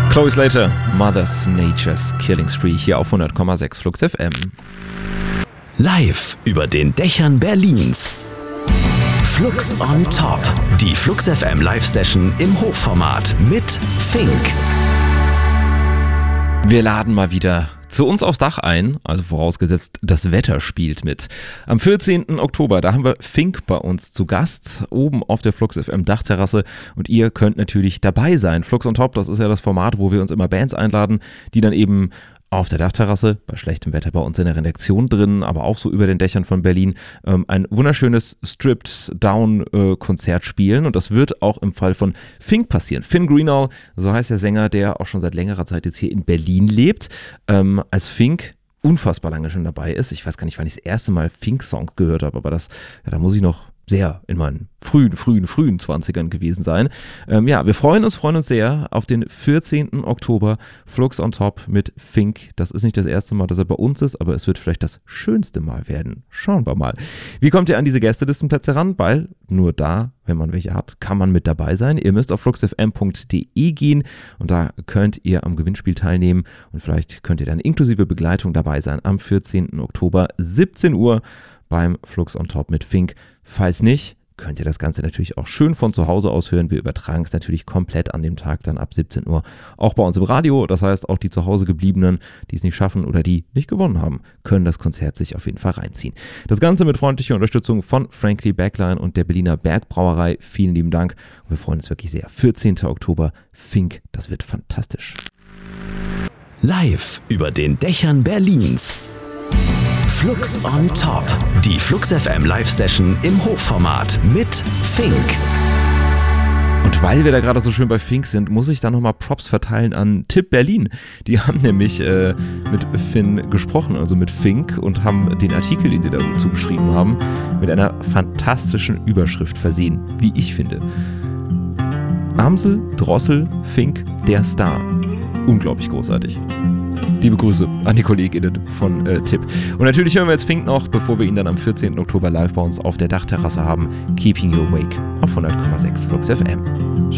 Chloe Slater, Mother's Nature's Killing Spree hier auf 100,6 Flux FM. Live über den Dächern Berlins. Flux on Top. Die Flux FM Live-Session im Hochformat mit Fink. Wir laden mal wieder zu uns aufs Dach ein, also vorausgesetzt, das Wetter spielt mit. Am 14. Oktober, da haben wir Fink bei uns zu Gast, oben auf der Flux FM Dachterrasse und ihr könnt natürlich dabei sein. Flux on Top, das ist ja das Format, wo wir uns immer Bands einladen, die dann eben auf der Dachterrasse, bei schlechtem Wetter bei uns in der Redaktion drin, aber auch so über den Dächern von Berlin, ein wunderschönes Stripped-Down-Konzert spielen und das wird auch im Fall von Fink passieren. Finn Greenall, so heißt der Sänger, der auch schon seit längerer Zeit jetzt hier in Berlin lebt, als Fink unfassbar lange schon dabei ist. Ich weiß gar nicht, wann ich das erste Mal Fink-Song gehört habe, aber da muss ich noch sehr in meinen frühen 20ern gewesen sein. Wir freuen uns sehr auf den 14. Oktober Flux on Top mit Fink. Das ist nicht das erste Mal, dass er bei uns ist, aber es wird vielleicht das schönste Mal werden. Schauen wir mal. Wie kommt ihr an diese Gästelistenplätze ran? Weil nur da, wenn man welche hat, kann man mit dabei sein. Ihr müsst auf fluxfm.de gehen und da könnt ihr am Gewinnspiel teilnehmen und vielleicht könnt ihr dann inklusive Begleitung dabei sein am 14. Oktober 17 Uhr beim Flux on Top mit Fink. Falls nicht, könnt ihr das Ganze natürlich auch schön von zu Hause aus hören. Wir übertragen es natürlich komplett an dem Tag dann ab 17 Uhr auch bei uns im Radio. Das heißt, auch die zu Hause gebliebenen, die es nicht schaffen oder die nicht gewonnen haben, können das Konzert sich auf jeden Fall reinziehen. Das Ganze mit freundlicher Unterstützung von Frankly Backline und der Berliner Bergbrauerei. Vielen lieben Dank und wir freuen uns wirklich sehr. 14. Oktober, Fink, das wird fantastisch. Live über den Dächern Berlins. Flux on Top. Die Flux FM Live-Session im Hochformat mit Fink. Und weil wir da gerade so schön bei Fink sind, muss ich da nochmal Props verteilen an Tipp Berlin. Die haben nämlich mit Finn gesprochen, also mit Fink, und haben den Artikel, den sie dazu geschrieben haben, mit einer fantastischen Überschrift versehen, wie ich finde. Amsel, Drossel, Fink, der Star. Unglaublich großartig. Liebe Grüße an die KollegInnen von Tipp. Und natürlich hören wir jetzt Fink noch, bevor wir ihn dann am 14. Oktober live bei uns auf der Dachterrasse haben. Keeping You Awake auf 100,6 Flux FM.